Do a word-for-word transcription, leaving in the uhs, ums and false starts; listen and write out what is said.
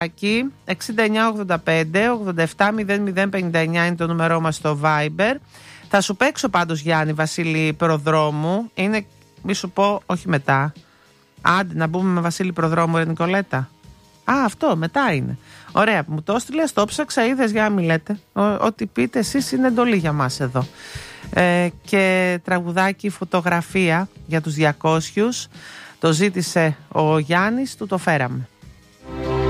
εξήντα εννιά ογδόντα πέντε ογδόντα επτά μηδέν μηδέν πενήντα εννιά είναι το νούμερό μας στο Viber. Θα σου παίξω πάντως, Γιάννη Βασίλη Προδρόμου. Είναι, μη σου πω, όχι μετά. Άντε να μπούμε με Βασίλη Προδρόμου, ρε Νικολέτα. Α, αυτό μετά είναι. Ωραία, μου το έστειλε, το ψάξα, είδες, για να μην λέτε. Ό,τι πείτε εσείς είναι εντολή για μας εδώ. Ε, και τραγουδάκι, φωτογραφία για τους διακόσιους. Το ζήτησε ο Γιάννης, του το φέραμε.